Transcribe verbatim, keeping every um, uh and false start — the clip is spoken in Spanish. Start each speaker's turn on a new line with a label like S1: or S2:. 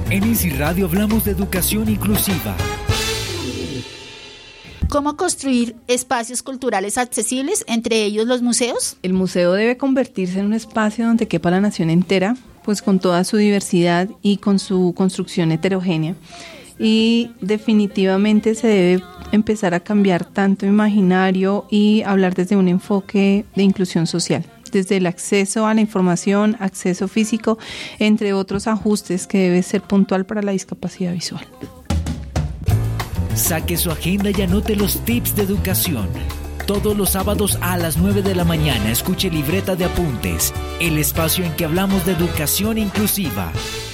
S1: En Easy Radio hablamos de educación inclusiva.
S2: ¿Cómo construir espacios culturales accesibles, entre ellos los museos?
S3: El museo debe convertirse en un espacio donde quepa la nación entera, pues con toda su diversidad y con su construcción heterogénea. Y definitivamente se debe empezar a cambiar tanto imaginario y hablar desde un enfoque de inclusión social, desde el acceso a la información, acceso físico, entre otros ajustes que debe ser puntual para la discapacidad visual.
S1: Saque su agenda y anote los tips de educación. Todos los sábados a las nueve de la mañana escuche Libreta de Apuntes, el espacio en que hablamos de educación inclusiva.